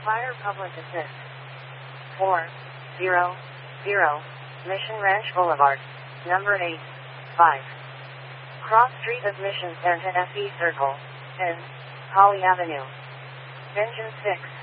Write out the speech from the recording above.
Fire Public Assist. 400 Mission Ranch Boulevard, number 8, 5. Cross Street of Mission Santa Fe Circle, N. Holly Avenue. Engine 6.